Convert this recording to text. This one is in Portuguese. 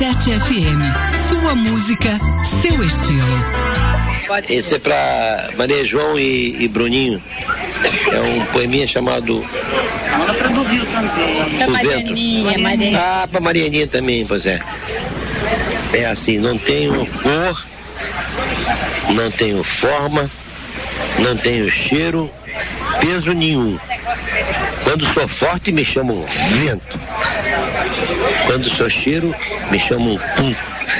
97 FM, sua música, seu estilo. Esse é pra Maria João e Bruninho. É um poeminha chamado Marianinha. Ah, pra Marianinha também, pois é. É assim, não tenho cor, não tenho forma, não tenho cheiro, peso nenhum. Quando sou forte, me chamam vento. Quando sou cheiro, me chamam pum.